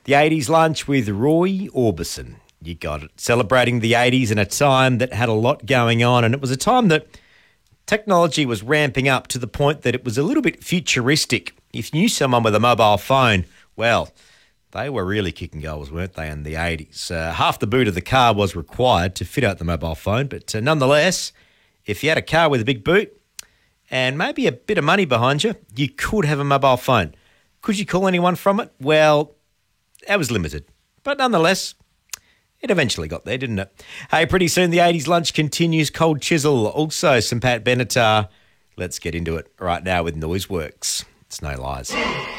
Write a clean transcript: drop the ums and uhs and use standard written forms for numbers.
The 80s lunch with Roy Orbison. You got it. Celebrating the 80s in a time that had a lot going on, and it was a time that technology was ramping up to the point that it was a little bit futuristic. If you knew someone with a mobile phone, well, they were really kicking goals, weren't they, in the 80s? Half the boot of the car was required to fit out the mobile phone, but nonetheless, if you had a car with a big boot and maybe a bit of money behind you, you could have a mobile phone. Could you call anyone from it? Well, that was limited. But nonetheless, it eventually got there, didn't it? Hey, pretty soon the 80s lunch continues. Cold Chisel, also some Pat Benatar. Let's get into it right now with Noiseworks. It's No Lies.